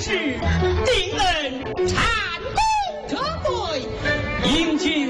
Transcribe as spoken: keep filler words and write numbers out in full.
是定能蟾宫这对，迎接